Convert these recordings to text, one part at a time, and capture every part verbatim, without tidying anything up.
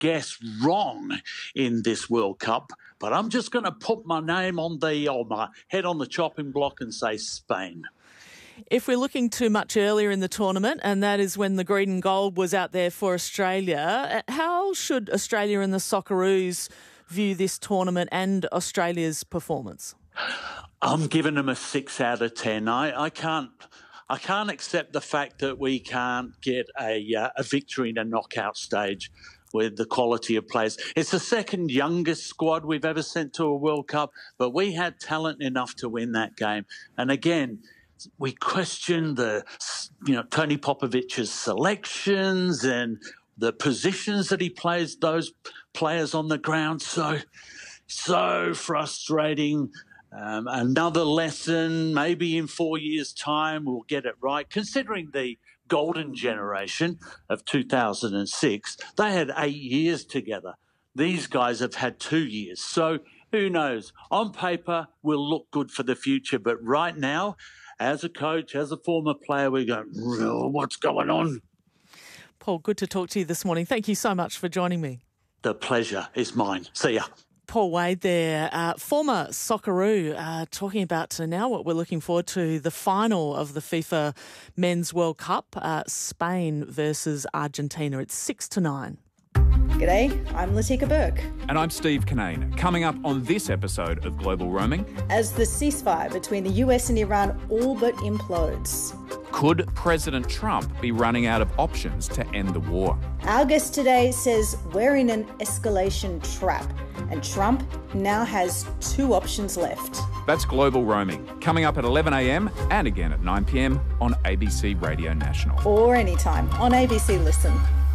guess wrong in this World Cup, but I'm just going to put my name on the, or my head on the chopping block and say Spain. If we're looking too much earlier in the tournament, and that is when the green and gold was out there for Australia, how should Australia and the Socceroos view this tournament and Australia's performance? I'm giving them a six out of ten. I, I can't I can't accept the fact that we can't get a, uh, a victory in a knockout stage with the quality of players. It's the second youngest squad we've ever sent to a World Cup, but we had talent enough to win that game. And again, we question the, you know, Tony Popovic's selections and the positions that he plays those players on the ground. So, so frustrating. Um, another lesson, maybe in four years' time we'll get it right. Considering the golden generation of two thousand six, they had eight years together. These guys have had two years. So who knows? On paper, we'll look good for the future. But right now, as a coach, as a former player, we go, what's going on? Paul, good to talk to you this morning. Thank you so much for joining me. The pleasure is mine. See ya. Paul Wade there, uh, former Socceroo, uh, talking about uh, now what we're looking forward to, the final of the FIFA Men's World Cup, uh, Spain versus Argentina. It's six to nine. G'day, I'm Latika Burke. And I'm Steve Kinane. Coming up on this episode of Global Roaming. As the ceasefire between the U S and Iran all but implodes. Could President Trump be running out of options to end the war? Our guest today says we're in an escalation trap and Trump now has two options left. That's Global Roaming, coming up at eleven a.m. and again at nine p.m. on A B C Radio National. Or anytime on A B C Listen.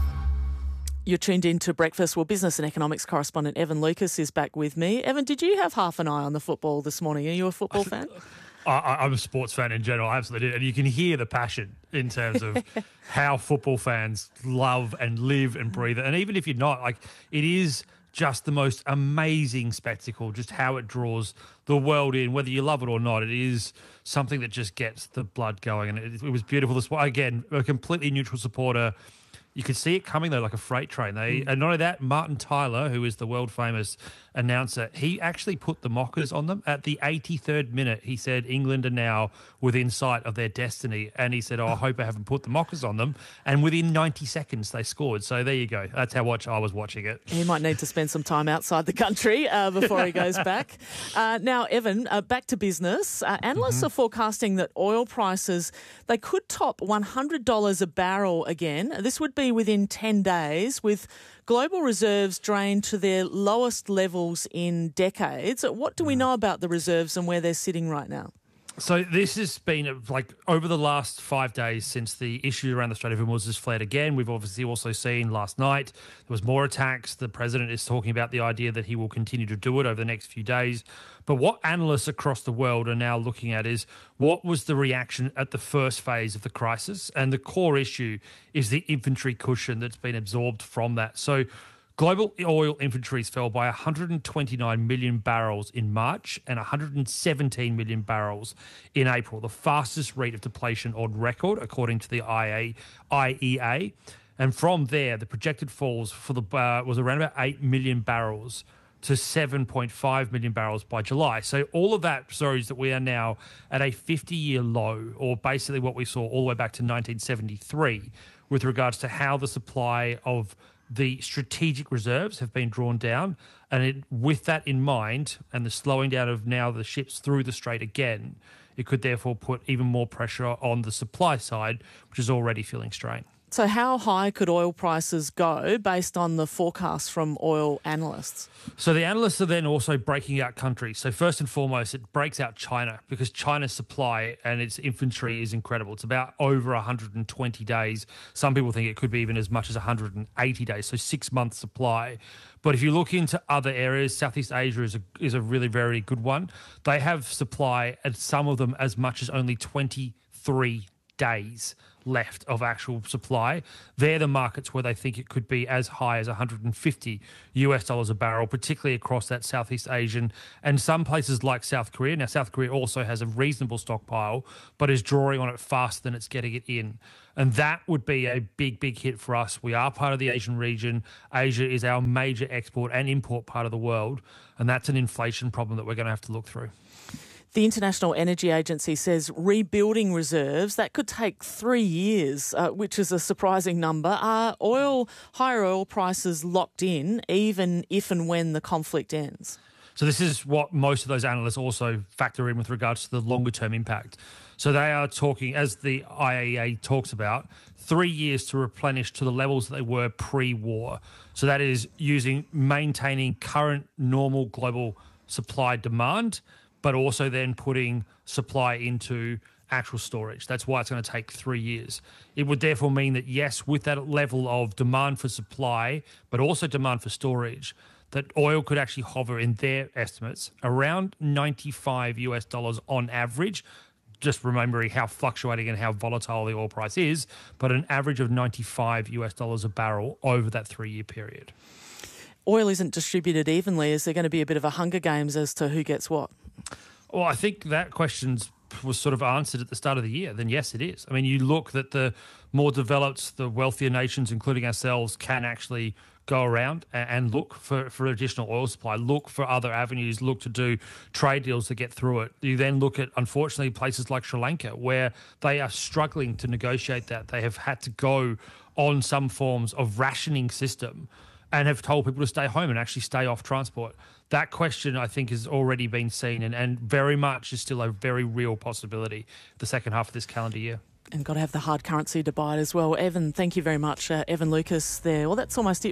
You're tuned in to Breakfast. Well, business and economics correspondent Evan Lucas is back with me. Evan, did you have half an eye on the football this morning? Are you a football fan? I, I'm a sports fan in general, I absolutely do. And you can hear the passion in terms of how football fans love and live and breathe it. And even if you're not, like, it is just the most amazing spectacle, just how it draws the world in, whether you love it or not. It is something that just gets the blood going. And it, it was beautiful. This, again, a completely neutral supporter. You could see it coming, though, like a freight train. They, mm. And not only that, Martin Tyler, who is the world-famous announcer, he actually put the mockers on them. At the eighty-third minute, he said England are now within sight of their destiny. And he said, oh, I hope I haven't put the mockers on them. And within ninety seconds, they scored. So there you go. That's how watch I was watching it. He might need to spend some time outside the country uh, before he goes back. Uh, now, Evan, uh, back to business. Uh, analysts mm-hmm. are forecasting that oil prices, they could top one hundred dollars a barrel again. This would be within ten days, with global reserves drained to their lowest levels in decades. What do we know about the reserves and where they're sitting right now? So this has been, like, over the last five days since the issue around the Strait of Hormuz has flared again. We've obviously also seen last night there was more attacks. The president is talking about the idea that he will continue to do it over the next few days. But what analysts across the world are now looking at is what was the reaction at the first phase of the crisis? And the core issue is the inventory cushion that's been absorbed from that. So global oil inventories fell by one hundred twenty-nine million barrels in March and one hundred seventeen million barrels in April, the fastest rate of depletion on record, according to the I E A. And from there, the projected falls for the uh, was around about eight million barrels to seven point five million barrels by July. So all of that shows that we are now at a fifty-year low, or basically what we saw all the way back to nineteen seventy-three, with regards to how the supply of the strategic reserves have been drawn down. And it, with that in mind, and the slowing down of now the ships through the Strait again, it could therefore put even more pressure on the supply side, which is already feeling strained. So how high could oil prices go based on the forecasts from oil analysts? So the analysts are then also breaking out countries. So first and foremost, it breaks out China, because China's supply and its inventory is incredible. It's about over one hundred twenty days. Some people think it could be even as much as one hundred eighty days, so six months supply. But if you look into other areas, Southeast Asia is a, is a really very good one. They have supply, at some of them, as much as only twenty-three days left of actual supply. They're the markets where they think it could be as high as one hundred fifty US dollars a barrel, particularly across that Southeast Asian and some places like South Korea. Now, South Korea also has a reasonable stockpile, but is drawing on it faster than it's getting it in. And that would be a big, big hit for us. We are part of the Asian region. Asia is our major export and import part of the world. And that's an inflation problem that we're going to have to look through. The International Energy Agency says rebuilding reserves, that could take three years, uh, which is a surprising number. Are oil, higher oil prices locked in, even if and when the conflict ends? So this is what most of those analysts also factor in with regards to the longer-term impact. So they are talking, as the I A E A talks about, three years to replenish to the levels that they were pre-war. So that is using maintaining current normal global supply demand, but also then putting supply into actual storage. That's why it's going to take three years. It would therefore mean that, yes, with that level of demand for supply, but also demand for storage, that oil could actually hover in their estimates around ninety-five US dollars on average, just remembering how fluctuating and how volatile the oil price is, but an average of ninety-five US dollars a barrel over that three-year period. Oil isn't distributed evenly. Is there going to be a bit of a Hunger Games as to who gets what? Well, I think that question's was sort of answered at the start of the year, then yes, it is. I mean, you look that the more developed, the wealthier nations, including ourselves, can actually go around and look for, for additional oil supply, look for other avenues, look to do trade deals to get through it. You then look at, unfortunately, places like Sri Lanka, where they are struggling to negotiate that. They have had to go on some forms of rationing system and have told people to stay home and actually stay off transport. That question, I think, has already been seen and, and very much is still a very real possibility the second half of this calendar year. And got to have the hard currency to buy it as well. Evan, thank you very much. Uh, Evan Lucas there. Well, that's almost it.